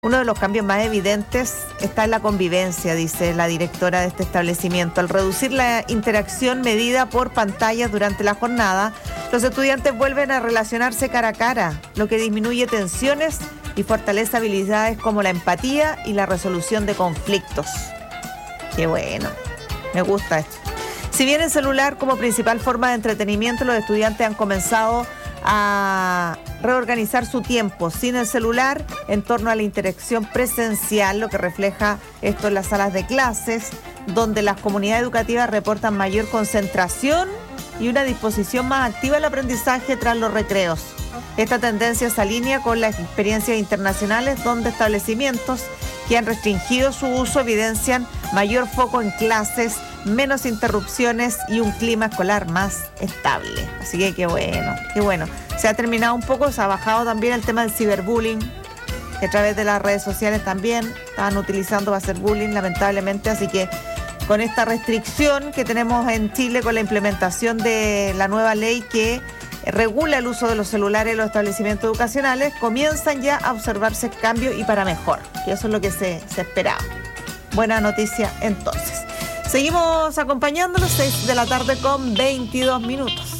Uno de los cambios más evidentes está en la convivencia, dice la directora de este establecimiento. Al reducir la interacción medida por pantallas durante la jornada, los estudiantes vuelven a relacionarse cara a cara, lo que disminuye tensiones y fortalece habilidades como la empatía y la resolución de conflictos. Qué bueno, me gusta esto. Si bien el celular como principal forma de entretenimiento, los estudiantes han comenzado a reorganizar su tiempo sin el celular en torno a la interacción presencial, lo que refleja esto en las salas de clases, donde las comunidades educativas reportan mayor concentración y una disposición más activa al aprendizaje tras los recreos. Esta tendencia se alinea con las experiencias internacionales, donde establecimientos que han restringido su uso evidencian mayor foco en clases, menos interrupciones y un clima escolar más estable. Así que qué bueno, qué bueno. Se ha terminado un poco, se ha bajado también el tema del ciberbullying, que a través de las redes sociales también estaban utilizando para hacer bullying, lamentablemente. Así que con esta restricción que tenemos en Chile con la implementación de la nueva ley que regula el uso de los celulares en los establecimientos educacionales, comienzan ya a observarse cambios y para mejor, que eso es lo que se esperaba. Buena noticia entonces. Seguimos acompañándolos, 6 de la tarde con 22 minutos.